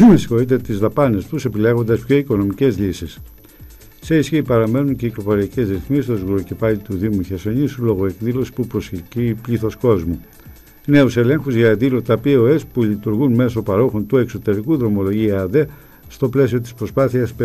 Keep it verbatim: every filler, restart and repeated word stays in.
συγχωρείτε, τις δαπάνες τους επιλέγοντας πιο οικονομικές λύσεις. Σε ισχύ παραμένουν και κυκλοφοριακές ρυθμίσεις στο σγουροκεφάλι του Δήμου Χερσονήσου λόγω εκδήλωσης που προσελκύει πλήθος κόσμου. Νέους ελέγχους για αδήλωτα πι ο ες που λειτουργούν μέσω παρόχων του εξωτερικού δρομολογία ΑΔΕ στο πλαίσιο της προσπάθειας